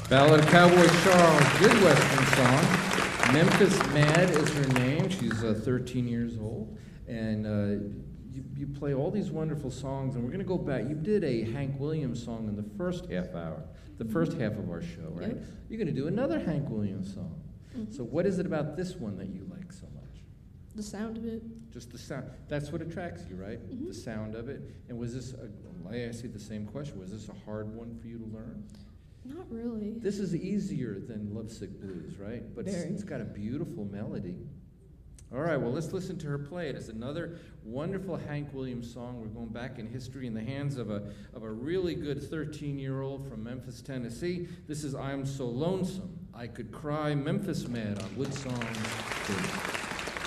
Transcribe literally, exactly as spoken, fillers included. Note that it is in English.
Ballad of Cowboy Charles, good Western song. Memphis Mad is her name. She's uh, thirteen years old. And uh, you, you play all these wonderful songs. And we're going to go back. You did a Hank Williams song in the first half hour, the first half of our show, right? Yep. You're going to do another Hank Williams song. Mm-hmm. So what is it about this one that you like so much? The sound of it. Just the sound. That's what attracts you, right? Mm-hmm. The sound of it. And was this, a, I ask you the same question, was this a hard one for you to learn? Not really. This is easier than Lovesick Blues, right? But it's, Very. it's got a beautiful melody. All right, well, let's listen to her play it. It's another wonderful Hank Williams song. We're going back in history in the hands of a, of a really good thirteen-year-old from Memphis, Tennessee. This is I'm So Lonesome I Could Cry, Memphis Mad on Wood Song two.